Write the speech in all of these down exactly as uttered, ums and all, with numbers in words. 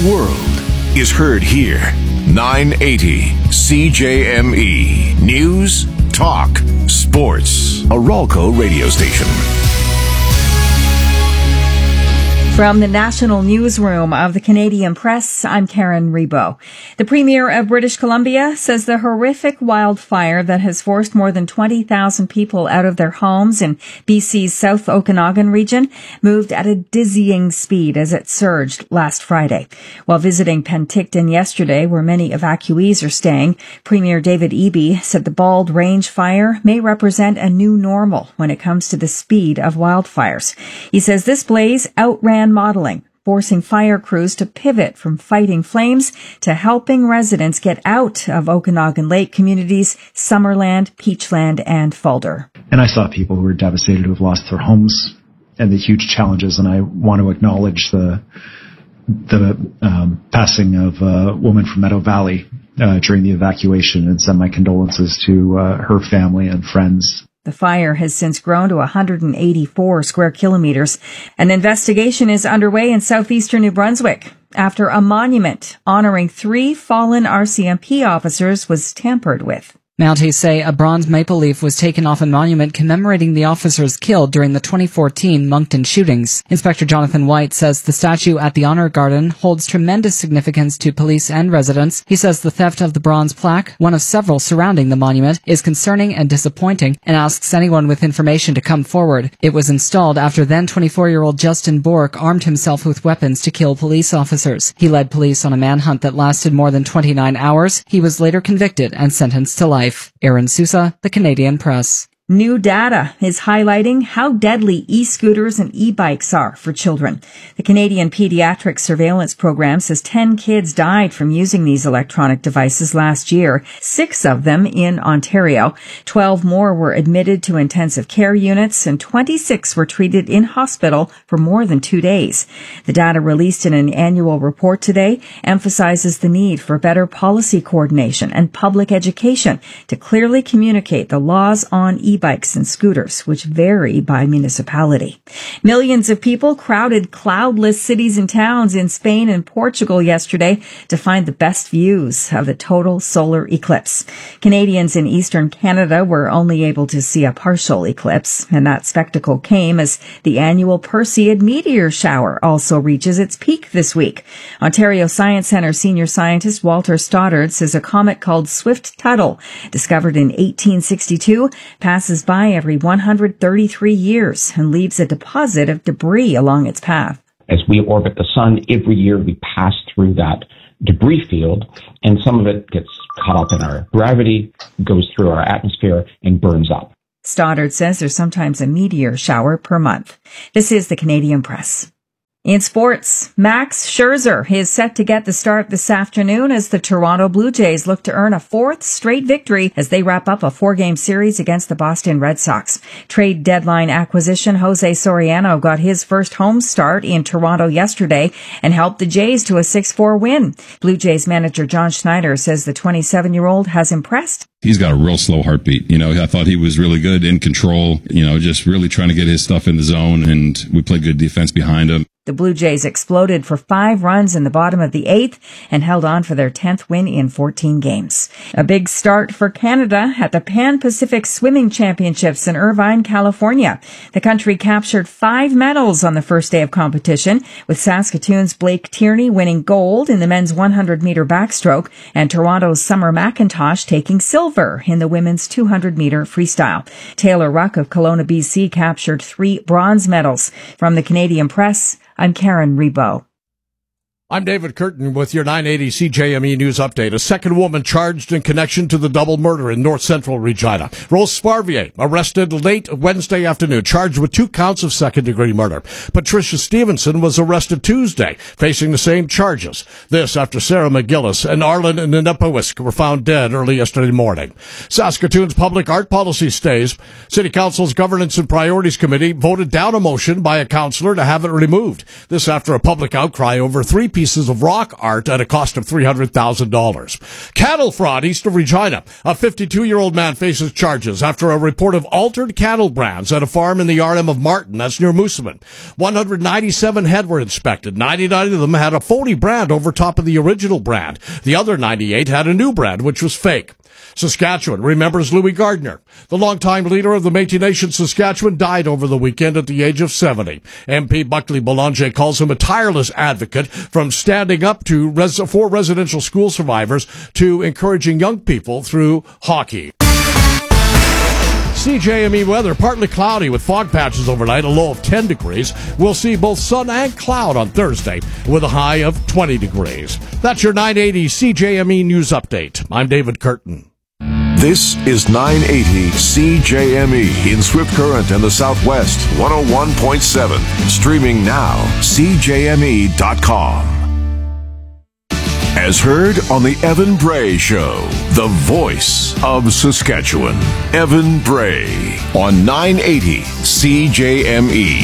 world is heard here. nine eighty C J M E. News, talk, sports. A Ralco radio station. From the National Newsroom of the Canadian Press, I'm Karen Rebo. The Premier of British Columbia says the horrific wildfire that has forced more than twenty thousand people out of their homes in B C's South Okanagan region moved at a dizzying speed as it surged last Friday. While visiting Penticton yesterday, where many evacuees are staying, Premier David Eby said the Bald Range fire may represent a new normal when it comes to the speed of wildfires. He says this blaze outran modeling, forcing fire crews to pivot from fighting flames to helping residents get out of Okanagan Lake communities, Summerland, Peachland, and Falder. And I saw people who were devastated who have lost their homes and the huge challenges, and I want to acknowledge the the um, passing of a woman from Meadow Valley uh, during the evacuation and send my condolences to uh, her family and friends. The fire has since grown to one hundred eighty-four square kilometers. An investigation is underway in southeastern New Brunswick after a monument honoring three fallen R C M P officers was tampered with. Mounties say a bronze maple leaf was taken off a monument commemorating the officers killed during the twenty fourteen Moncton shootings. Inspector Jonathan White says the statue at the Honor Garden holds tremendous significance to police and residents. He says the theft of the bronze plaque, one of several surrounding the monument, is concerning and disappointing, and asks anyone with information to come forward. It was installed after then twenty-four-year-old Justin Bork armed himself with weapons to kill police officers. He led police on a manhunt that lasted more than twenty-nine hours. He was later convicted and sentenced to life. Aaron Sousa, The Canadian Press. New data is highlighting how deadly e-scooters and e-bikes are for children. The Canadian Pediatric Surveillance Program says ten kids died from using these electronic devices last year, six of them in Ontario. Twelve more were admitted to intensive care units, and twenty-six were treated in hospital for more than two days. The data released in an annual report today emphasizes the need for better policy coordination and public education to clearly communicate the laws on e e-bikes and scooters, which vary by municipality. Millions of people crowded cloudless cities and towns in Spain and Portugal yesterday to find the best views of the total solar eclipse. Canadians in eastern Canada were only able to see a partial eclipse, and that spectacle came as the annual Perseid meteor shower also reaches its peak this week. Ontario Science Centre senior scientist Walter Stoddard says a comet called Swift-Tuttle, discovered in eighteen sixty-two, passes by every one hundred thirty-three years and leaves a deposit of debris along its path. As we orbit the sun, every year we pass through that debris field, and some of it gets caught up in our gravity, goes through our atmosphere, and burns up. Stoddard says there's sometimes a meteor shower per month. This is the Canadian Press. In sports, Max Scherzer is set to get the start this afternoon as the Toronto Blue Jays look to earn a fourth straight victory as they wrap up a four-game series against the Boston Red Sox. Trade deadline acquisition Jose Soriano got his first home start in Toronto yesterday and helped the Jays to a six four win. Blue Jays manager John Schneider says the twenty-seven-year-old has impressed. He's got a real slow heartbeat. You know, I thought he was really good, in control, you know, just really trying to get his stuff in the zone, and we played good defense behind him. The Blue Jays exploded for five runs in the bottom of the eighth and held on for their tenth win in fourteen games. A big start for Canada at the Pan-Pacific Swimming Championships in Irvine, California. The country captured five medals on the first day of competition, with Saskatoon's Blake Tierney winning gold in the men's one hundred meter backstroke and Toronto's Summer McIntosh taking silver in the women's two hundred meter freestyle. Taylor Ruck of Kelowna, B C captured three bronze medals. From the Canadian Press, I'm Karen Rebo. I'm David Curtin with your nine eighty C J M E News Update. A second woman charged in connection to the double murder in North Central Regina. Rose Sparvier arrested late Wednesday afternoon, charged with two counts of second-degree murder. Patricia Stevenson was arrested Tuesday, facing the same charges. This after Sarah McGillis and Arlen Ninipowisk were found dead early yesterday morning. Saskatoon's public art policy stays. City Council's Governance and Priorities Committee voted down a motion by a councillor to have it removed. This after a public outcry over three pieces of rock art at a cost of three hundred thousand dollars. Cattle fraud east of Regina. A fifty-two-year-old man faces charges after a report of altered cattle brands at a farm in the R M of Martin, that's near Moosomin. one hundred ninety-seven head were inspected. ninety-nine of them had a phony brand over top of the original brand. The other ninety-eight had a new brand, which was fake. Saskatchewan remembers Louis Gardner. The longtime leader of the Métis Nation Saskatchewan died over the weekend at the age of seventy. M P Buckley Boulanger calls him a tireless advocate, from standing up to res- for residential school survivors to encouraging young people through hockey. C J M E weather, partly cloudy with fog patches overnight, a low of ten degrees. We'll see both sun and cloud on Thursday with a high of twenty degrees. That's your nine eighty C J M E News Update. I'm David Curtin. This is nine eighty C J M E in Swift Current and the Southwest, one oh one point seven. Streaming now, C J M E dot com. As heard on the Evan Bray Show, the voice of Saskatchewan. Evan Bray on nine eighty C J M E.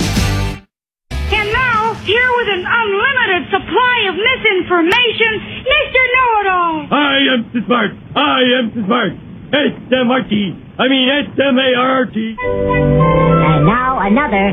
And now, here with an unlimited supply of misinformation, Mister Know-It-All. I am so smart. I am so smart. S M R T. I mean S M A R R T. And now another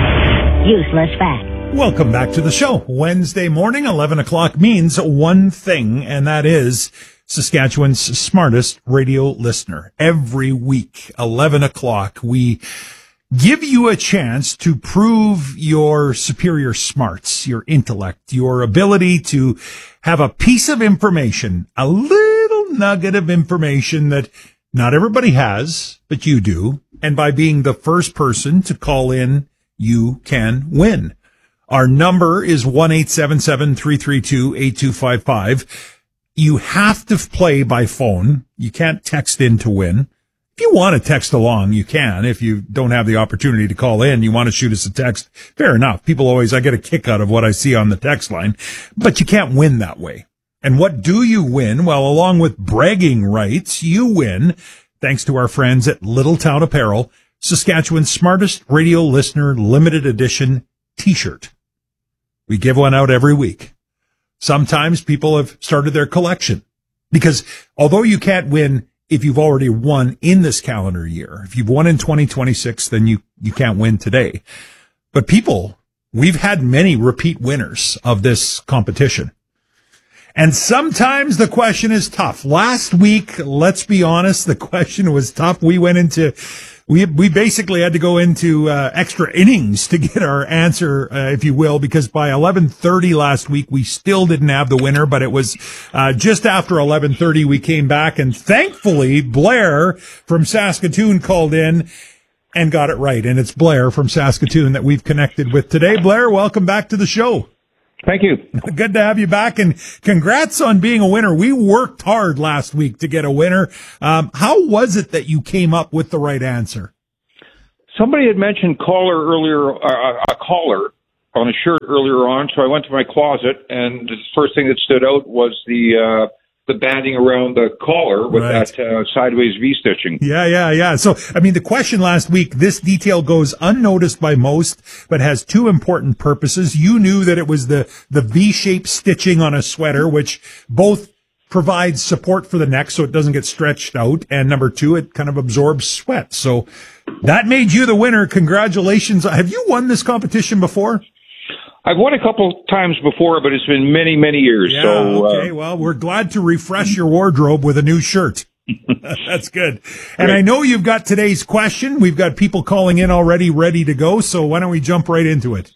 useless fact. Welcome back to the show. Wednesday morning, eleven o'clock means one thing, and that is Saskatchewan's smartest radio listener. Every week, eleven o'clock, we give you a chance to prove your superior smarts, your intellect, your ability to have a piece of information, a little nugget of information that not everybody has, but you do. And by being the first person to call in, you can win. Our number is one eight seven seven, three three two, eight two five five. You have to play by phone. You can't text in to win. If you want to text along, you can. If you don't have the opportunity to call in, you want to shoot us a text, fair enough. People always, I get a kick out of what I see on the text line, but you can't win that way. And what do you win? Well, along with bragging rights, you win, thanks to our friends at Little Town Apparel, Saskatchewan's smartest radio listener limited edition t-shirt. We give one out every week. Sometimes people have started their collection because although you can't win if you've already won in this calendar year, if you've won in twenty twenty-six, then you, you can't win today. But people, we've had many repeat winners of this competition. And sometimes the question is tough. Last week, let's be honest, the question was tough. We went into We we basically had to go into uh, extra innings to get our answer, uh, if you will, because by eleven thirty last week, we still didn't have the winner, but it was uh, just after eleven thirty we came back, and thankfully, Blair from Saskatoon called in and got it right. And it's Blair from Saskatoon that we've connected with today. Blair, welcome back to the show. Thank you. Good to have you back, and congrats on being a winner. We worked hard last week to get a winner. Um, how was it that you came up with the right answer? Somebody had mentioned caller earlier, uh, a collar on a shirt earlier on, so I went to my closet, and the first thing that stood out was the uh, the banding around the collar with right. that uh, sideways V-stitching. Yeah, yeah, yeah. So, I mean, the question last week, this detail goes unnoticed by most, but has two important purposes. You knew that it was the, the V-shaped stitching on a sweater, which both provides support for the neck so it doesn't get stretched out. And number two, it kind of absorbs sweat. So that made you the winner. Congratulations. Have you won this competition before? I've won a couple times before, but it's been many, many years. Yeah, so, okay. Uh, well, we're glad to refresh your wardrobe with a new shirt. That's good. And Great. I know you've got today's question. We've got people calling in already ready to go. So why don't we jump right into it?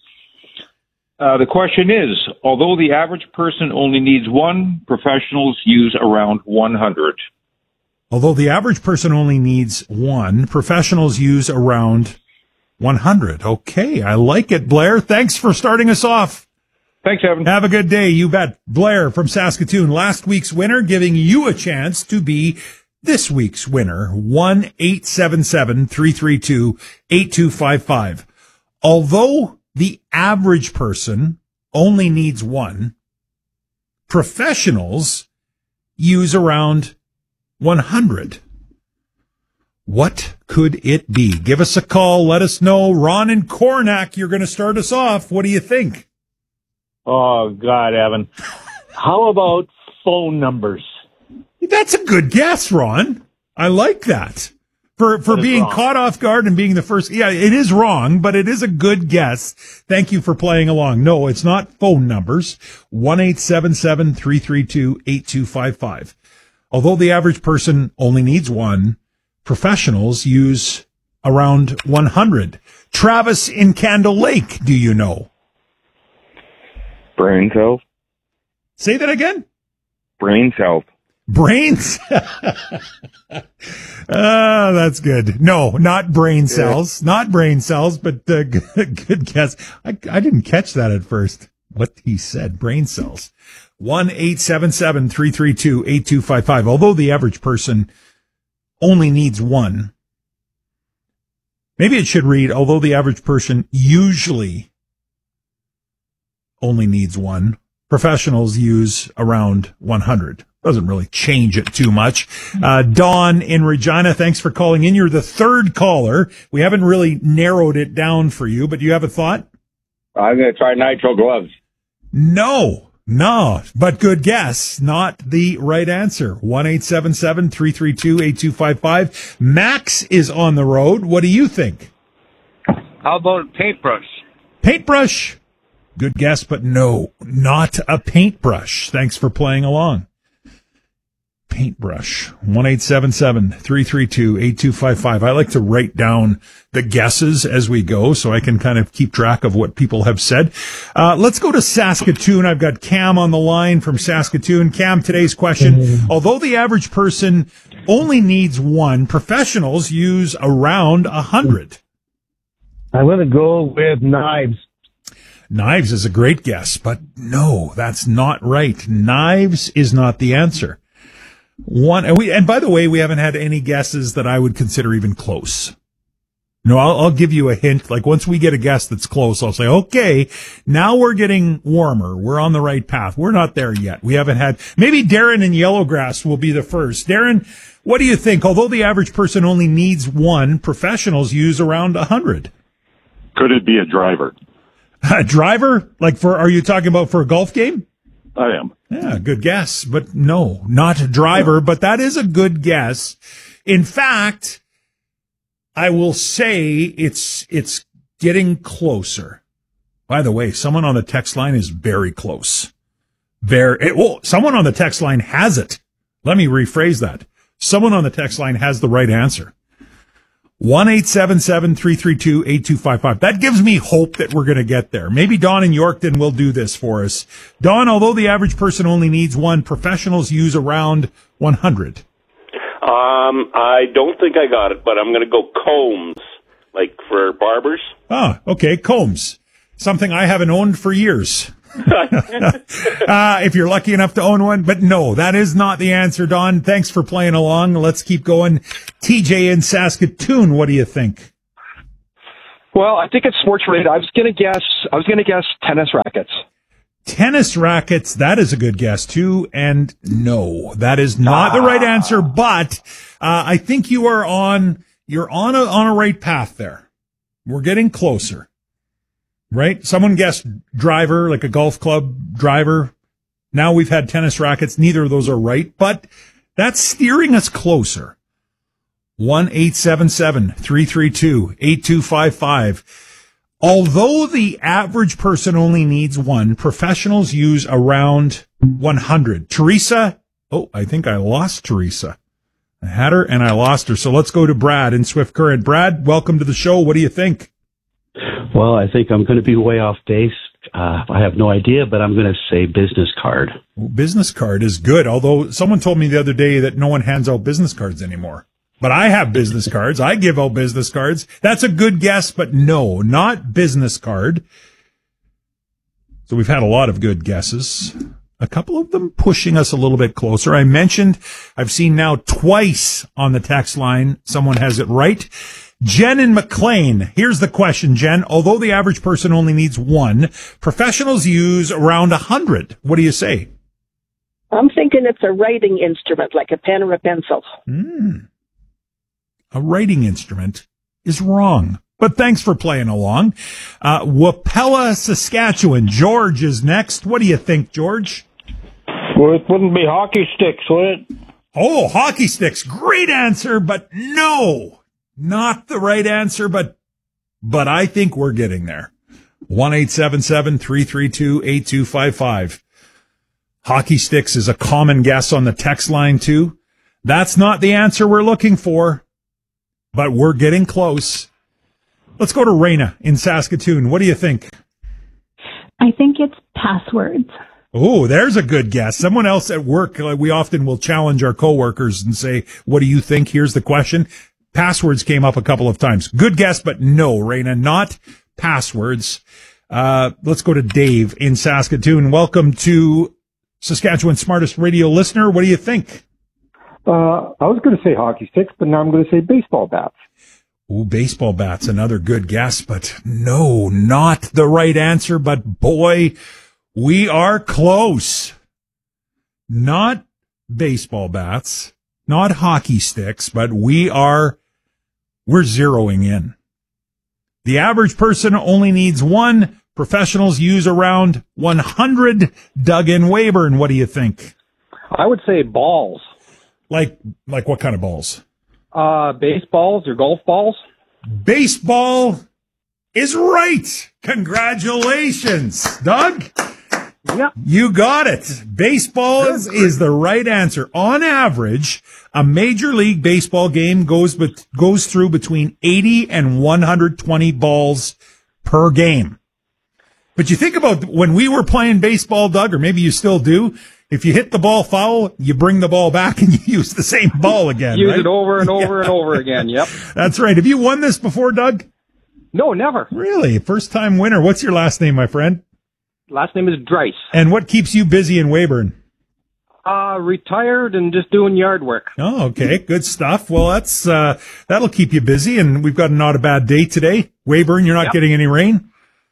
Uh, the question is, although the average person only needs one, professionals use around one hundred. Although the average person only needs one, professionals use around one hundred. Okay, I like it, Blair. Thanks for starting us off. Thanks, Evan. Have a good day. You bet. Blair from Saskatoon, last week's winner, giving you a chance to be this week's winner. one eight seven seven, three three two, eight two five five. Although the average person only needs one, professionals use around one hundred. What could it be? Give us a call. Let us know. Ron and Cornack, you're going to start us off. What do you think? Oh, God, Evan. How about phone numbers? That's a good guess, Ron. I like that. For for being wrong. caught off guard and being the first. Yeah, it is wrong, but it is a good guess. Thank you for playing along. No, it's not phone numbers. one eight seven seven, three three two, eight two five five. Although the average person only needs one, professionals use around one hundred. Travis in Candle Lake, do you know? Brain cells. Say that again? Brain cells. Brains? Oh, that's good. No, not brain cells. Yeah. Not brain cells, but uh, good, good guess. I, I didn't catch that at first. What he said, brain cells. one eight seven seven, three three two, eight two five five. Although the average person only needs one. Maybe it should read, although the average person usually only needs one, professionals use around one hundred. Doesn't really change it too much. Uh, Dawn in Regina, thanks for calling in. You're the third caller. We haven't really narrowed it down for you, but do you have a thought? I'm going to try nitrile gloves. No, no, but good guess. Not the right answer. one eight seven seven, three three two, eight two five five. Max is on the road. What do you think? How about paintbrush? Paintbrush. Good guess, but no, not a paintbrush. Thanks for playing along. Paintbrush. one eight seven seven, three three two, eight two five five. I like to write down the guesses as we go so I can kind of keep track of what people have said. Uh, let's go to Saskatoon. I've got Cam on the line from Saskatoon. Cam, today's question. Mm-hmm. Although the average person only needs one, professionals use around a hundred. I'm going to go with knives. Knives is a great guess, but no, that's not right. Knives is not the answer. One, and we, and by the way, we haven't had any guesses that I would consider even close. No, I'll, I'll give you a hint. Like once we get a guess that's close, I'll say, okay, now we're getting warmer. We're on the right path. We're not there yet. We haven't had, maybe Darren in Yellowgrass will be the first. Darren, what do you think? Although the average person only needs one, professionals use around a hundred. Could it be a driver? A driver? Like for, are you talking about for a golf game? I am. Yeah, good guess, but no, not a driver, but that is a good guess. In fact, I will say it's, it's getting closer. By the way, someone on the text line is very close. Very, it, well, someone on the text line has it. Let me rephrase that. Someone on the text line has the right answer. one eight seven seven, three three two, eight two five five. That gives me hope that we're going to get there. Maybe Don in Yorkton will do this for us. Don, although the average person only needs one, professionals use around one hundred. Um, I don't think I got it, but I'm going to go combs, like for barbers. Ah, okay, combs. Something I haven't owned for years. uh, if you're lucky enough to own one. But no, that is not the answer, Don. Thanks for playing along. Let's keep going. T J in Saskatoon, what do you think? Well, I think it's sports related. I was going to guess, I was going to guess tennis rackets. Tennis rackets, that is a good guess too. And no, that is not ah. the right answer, but, uh, I think you are on, you're on a, on a right path there. We're getting closer. Right? Someone guessed driver, like a golf club driver. Now we've had tennis rackets. Neither of those are right, but that's steering us closer. one eight seven seven, three three two, eight two five five. Although the average person only needs one, professionals use around one hundred. Teresa, oh, I think I lost Teresa. I had her and I lost her. So let's go to Brad in Swift Current. Brad, welcome to the show. What do you think? Well, I think I'm going to be way off base. Uh, I have no idea, but I'm going to say business card. Well, business card is good, although someone told me the other day that no one hands out business cards anymore. But I have business cards. I give out business cards. That's a good guess, but no, not business card. So we've had a lot of good guesses. A couple of them pushing us a little bit closer. I mentioned, I've seen now twice on the text line, someone has it right. Jen in McLean. Here's the question, Jen. Although the average person only needs one, professionals use around a hundred. What do you say? I'm thinking it's a writing instrument, like a pen or a pencil. Mm. A writing instrument is wrong. But thanks for playing along. Uh, Wapella, Saskatchewan. George is next. What do you think, George? Well, it wouldn't be hockey sticks, would it? Oh, hockey sticks. Great answer, but no. Not the right answer, but but I think we're getting there. one eight seven seven, three three two, eight two five five. Hockey sticks is a common guess on the text line, too. That's not the answer we're looking for, but we're getting close. Let's go to Raina in Saskatoon. What do you think? I think it's passwords. Oh, there's a good guess. Someone else at work, uh, we often will challenge our coworkers and say, what do you think? Here's the question. Passwords came up a couple of times. Good guess, but no, Raina, not passwords. Uh, let's go to Dave in Saskatoon. Welcome to Saskatchewan's smartest radio listener. What do you think? Uh, I was going to say hockey sticks, but now I'm going to say baseball bats. Ooh, baseball bats, another good guess, but no, not the right answer. But boy, we are close. Not baseball bats, not hockey sticks, but we are, we're zeroing in. The average person only needs one. Professionals use around one hundred. Doug in Weyburn, what do you think? I would say balls. Like, like what kind of balls? Uh, baseballs or golf balls. Baseball is right. Congratulations, Doug. Yep. You got it. Baseballs is the right answer. On average, a Major League Baseball game goes bet- goes through between eighty and one hundred twenty balls per game. But you think about when we were playing baseball, Doug, or maybe you still do, if you hit the ball foul, you bring the ball back and you use the same ball again. Use right? it over and over Yeah. and over again. Yep. That's right. Have you won this before, Doug? No, never. Really? First time winner. What's your last name, my friend? Last name is Dreiss. And what keeps you busy in Weyburn? Uh, retired and just doing yard work. Oh, okay. Good stuff. Well, that's, uh, that'll keep you busy. And we've got not a bad day today. Weyburn, you're not Yep. getting any rain?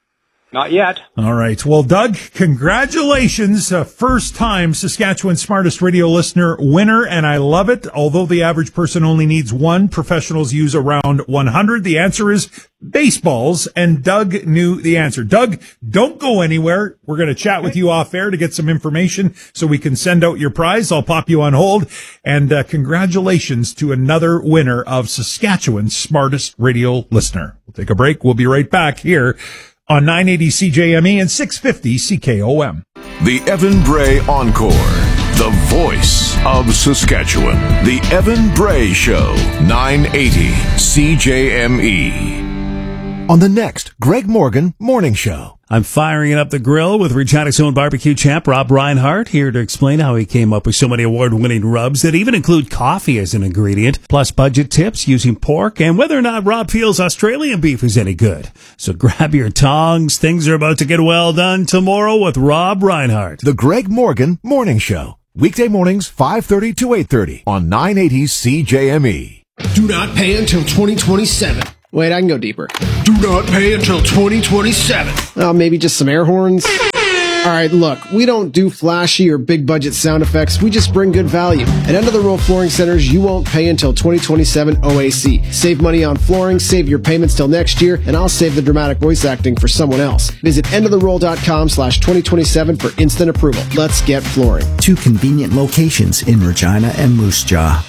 Not yet. All right. Well, Doug, congratulations. Uh, first time Saskatchewan's smartest radio listener winner, and I love it. Although the average person only needs one, professionals use around one hundred. The answer is baseballs, and Doug knew the answer. Doug, don't go anywhere. We're going to chat with you off air to get some information so we can send out your prize. I'll pop you on hold. And uh, congratulations to another winner of Saskatchewan's smartest radio listener. We'll take a break. We'll be right back here on nine eighty C J M E and six fifty C K O M. The Evan Bray Encore, the voice of Saskatchewan. The Evan Bray Show, nine eighty C J M E. On the next Greg Morgan Morning Show. I'm firing up the grill with Regina's own barbecue champ, Rob Reinhardt, here to explain how he came up with so many award-winning rubs that even include coffee as an ingredient, plus budget tips using pork, and whether or not Rob feels Australian beef is any good. So grab your tongs. Things are about to get well done tomorrow with Rob Reinhardt. The Greg Morgan Morning Show. Weekday mornings, five thirty to eight thirty on nine eighty C J M E. Do not pay until twenty twenty-seven. Wait, I can go deeper. Do not pay until twenty twenty-seven. Oh, maybe just some air horns? All right, look, we don't do flashy or big budget sound effects. We just bring good value. At End of the Row Flooring Centers, you won't pay until twenty twenty-seven O A C. Save money on flooring, save your payments till next year, and I'll save the dramatic voice acting for someone else. Visit end of the roll dot com slash twenty twenty-seven for instant approval. Let's get flooring. Two convenient locations in Regina and Moose Jaw.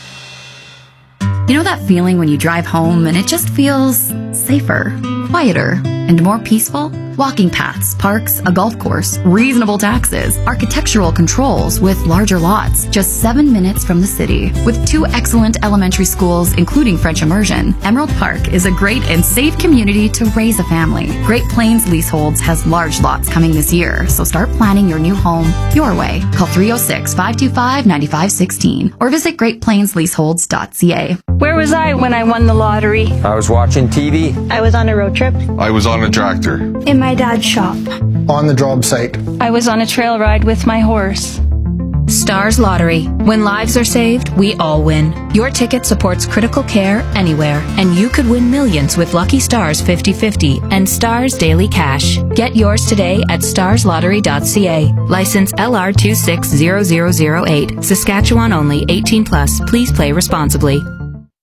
You know that feeling when you drive home and it just feels safer, quieter, and more peaceful? Walking paths, parks, a golf course, reasonable taxes, architectural controls with larger lots, just seven minutes from the city. With two excellent elementary schools, including French immersion, Emerald Park is a great and safe community to raise a family. Great Plains Leaseholds has large lots coming this year, so start planning your new home your way. Call three oh six, five two five, nine five one six or visit great plains leaseholds dot c a. Where was I when I won the lottery? I was watching T V. I was on a road trip. I was on a tractor. In my dad's shop. On the job site. I was on a trail ride with my horse. Stars Lottery. When lives are saved, we all win. Your ticket supports critical care anywhere, and you could win millions with Lucky Stars fifty fifty and Stars Daily Cash. Get yours today at stars lottery dot c a. License L R two six zero zero zero eight. Saskatchewan only. eighteen plus. Please play responsibly.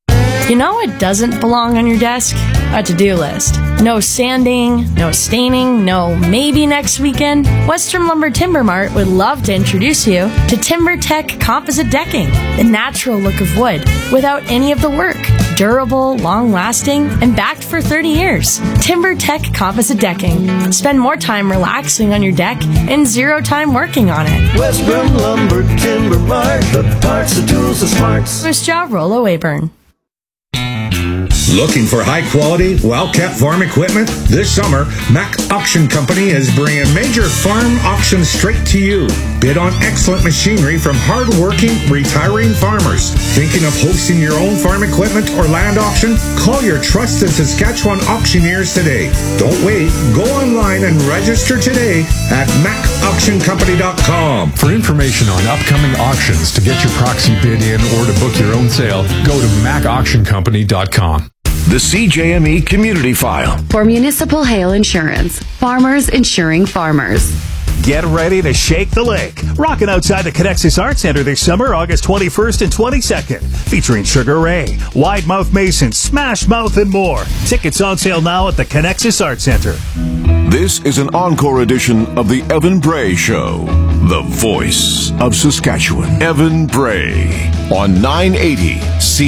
You know what doesn't belong on your desk? A to-do list. No sanding, no staining, no maybe next weekend. Western Lumber Timber Mart would love to introduce you to TimberTech Composite Decking, the natural look of wood without any of the work. Durable, long-lasting, and backed for thirty years. TimberTech Composite Decking. Spend more time relaxing on your deck and zero time working on it. Western Lumber Timber Mart, the parts, the tools, the smarts. Moose Jaw, Rollo Weyburn. Looking for high-quality, well-kept farm equipment? This summer, Mack Auction Company is bringing major farm auctions straight to you. Bid on excellent machinery from hard-working, retiring farmers. Thinking of hosting your own farm equipment or land auction? Call your trusted Saskatchewan auctioneers today. Don't wait. Go online and register today at mac auction company dot com. For information on upcoming auctions, to get your proxy bid in, or to book your own sale, go to mac auction company dot com. The C J M E Community File. For municipal hail insurance, farmers insuring farmers. Get ready to shake the lake. Rocking outside the Connexus Art Center this summer, August twenty-first and twenty-second. Featuring Sugar Ray, Wide Mouth Mason, Smash Mouth, and more. Tickets on sale now at the Connexus Art Center. This is an encore edition of the Evan Bray Show. The voice of Saskatchewan. Evan Bray on nine eighty C